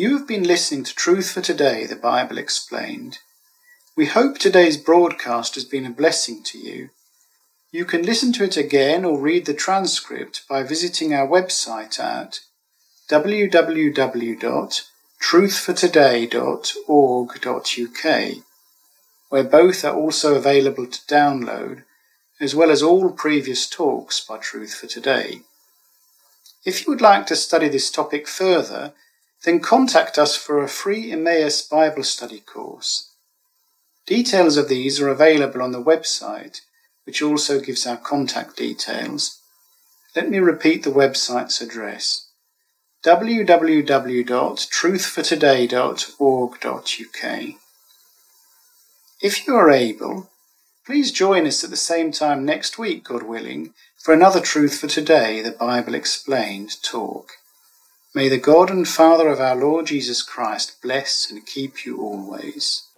You have been listening to Truth for Today, the Bible Explained. We hope today's broadcast has been a blessing to you. You can listen to it again or read the transcript by visiting our website at www.truthfortoday.org.uk, where both are also available to download, as well as all previous talks by Truth for Today. If you would like to study this topic further, then contact us for a free Emmaus Bible study course. Details of these are available on the website, which also gives our contact details. Let me repeat the website's address: www.truthfortoday.org.uk. If you are able, please join us at the same time next week, God willing, for another Truth for Today, the Bible Explained talk. May the God and Father of our Lord Jesus Christ bless and keep you always.